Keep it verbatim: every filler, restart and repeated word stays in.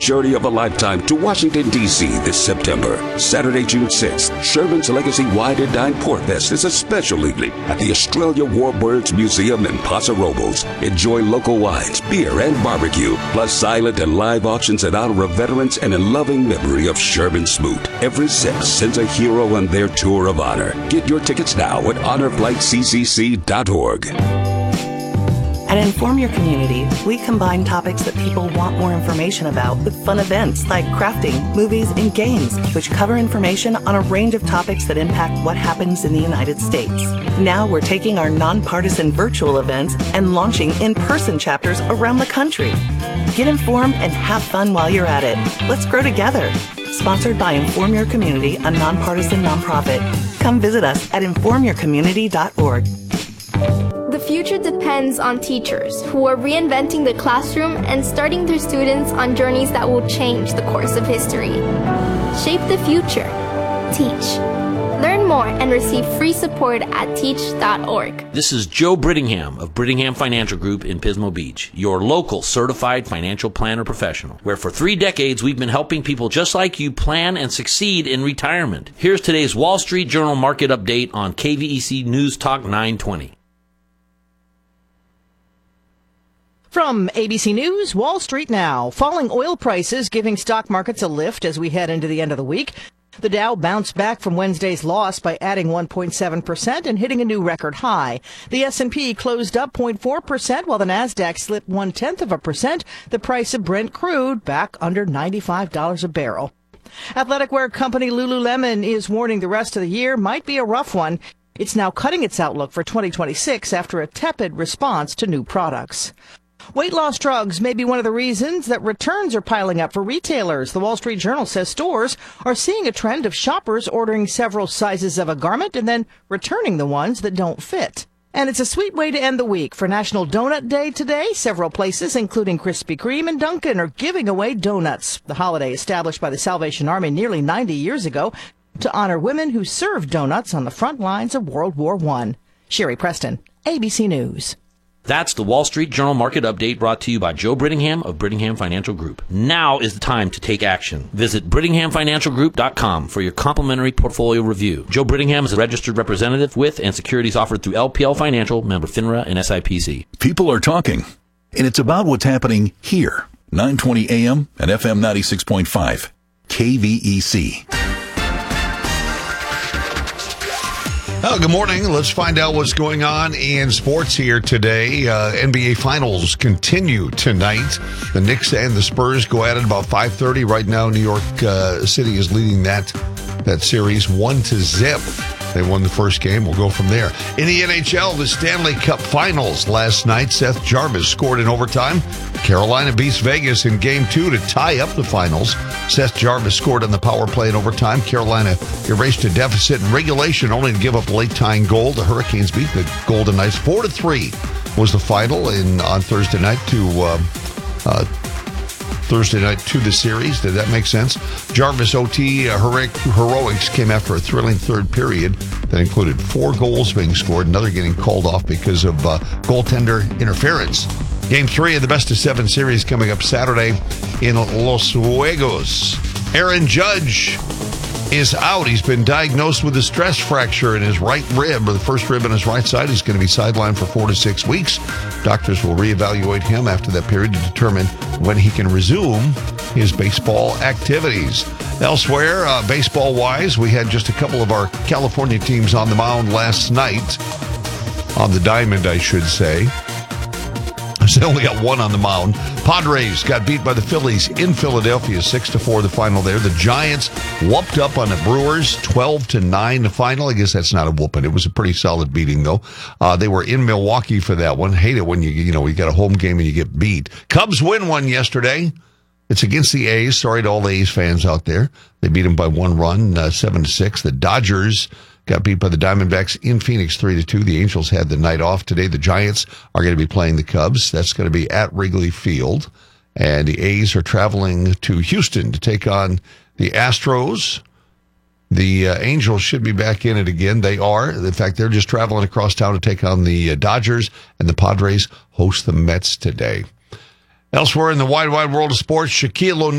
journey of a lifetime to Washington, D C this September. Saturday, June sixth, Sherman's Legacy Wine and Dine Port Fest is a special evening at the Australia Warbirds Museum in Paso Robles. Enjoy local wines, beer, and barbecue, plus silent and live auctions in honor of veterans and in loving memory of Sherman Smoot. Every sip sends a hero on their tour of honor. Get your tickets now at honor flight c c c dot org. At Inform Your Community, we combine topics that people want more information about with fun events like crafting, movies, and games, which cover information on a range of topics that impact what happens in the United States. Now we're taking our nonpartisan virtual events and launching in-person chapters around the country. Get informed and have fun while you're at it. Let's grow together. Sponsored by Inform Your Community, a nonpartisan nonprofit. Come visit us at inform your community dot org. The future depends on teachers who are reinventing the classroom and starting their students on journeys that will change the course of history. Shape the future. Teach. Learn more and receive free support at teach dot org. This is Joe Brittingham of Brittingham Financial Group in Pismo Beach, your local certified financial planner professional, where for three decades we've been helping people just like you plan and succeed in retirement. Here's today's Wall Street Journal market update on K V E C News Talk nine twenty. From A B C News, Wall Street Now. Falling oil prices giving stock markets a lift as we head into the end of the week. The Dow bounced back from Wednesday's loss by adding one point seven percent and hitting a new record high. The S and P closed up zero point four percent while the Nasdaq slipped one-tenth of a percent. The price of Brent crude back under ninety-five dollars a barrel. Athletic wear company Lululemon is warning the rest of the year might be a rough one. It's now cutting its outlook for twenty twenty-six after a tepid response to new products. Weight loss drugs may be one of the reasons that returns are piling up for retailers. The Wall Street Journal says stores are seeing a trend of shoppers ordering several sizes of a garment and then returning the ones that don't fit. And it's a sweet way to end the week. For National Donut Day today, several places, including Krispy Kreme and Dunkin', are giving away donuts. The holiday, established by the Salvation Army nearly ninety years ago to honor women who served donuts on the front lines of World War One. Sherry Preston, A B C News. That's the Wall Street Journal market update brought to you by Joe Brittingham of Brittingham Financial Group. Now is the time to take action. Visit Brittingham Financial Group dot com for your complimentary portfolio review. Joe Brittingham is a registered representative with and securities offered through L P L Financial, member FINRA and S I P C. People are talking, and it's about what's happening here. nine twenty A M and F M ninety-six point five. K V E C. Oh, good morning. Let's find out what's going on in sports here today. Uh, N B A Finals continue tonight. The Knicks and the Spurs go at it about five thirty. Right now, New York uh, City is leading that that series one to zip. They won the first game. We'll go from there. In the N H L, the Stanley Cup Finals last night, Seth Jarvis scored in overtime. Carolina beats Vegas in Game two to tie up the finals. Seth Jarvis scored on the power play in overtime. Carolina erased a deficit in regulation, only to give up a late-tying goal. The Hurricanes beat the Golden Knights four to three was the final in on Thursday night to uh, uh, Thursday night to the series. Did that make sense? Jarvis O T uh, heroic, heroics came after a thrilling third period that included four goals being scored, another getting called off because of uh, goaltender interference. Game three of the best of seven series coming up Saturday in Los Juegos. Aaron Judge is out. He's been diagnosed with a stress fracture in his right rib, or the first rib on his right side. He's going to be sidelined for four to six weeks. Doctors will reevaluate him after that period to determine when he can resume his baseball activities. Elsewhere, uh, baseball-wise, we had just a couple of our California teams on the mound last night. On the diamond, I should say. They only got one on the mound. Padres got beat by the Phillies in Philadelphia, six to four the final there. The Giants whooped up on the Brewers, twelve to nine the final. I guess that's not a whooping. It was a pretty solid beating, though. Uh, they were in Milwaukee for that one. Hate it when you, you know, you got a home game and you get beat. Cubs win one yesterday. It's against the A's. Sorry to all the A's fans out there. They beat them by one run, uh, seven to six. The Dodgers got beat by the Diamondbacks in Phoenix three to two. The Angels had the night off today. The Giants are going to be playing the Cubs. That's going to be at Wrigley Field. And the A's are traveling to Houston to take on the Astros. The uh, Angels should be back in it again. They are. In fact, they're just traveling across town to take on the uh, Dodgers. And the Padres host the Mets today. Elsewhere in the wide, wide world of sports, Shaquille O'Neal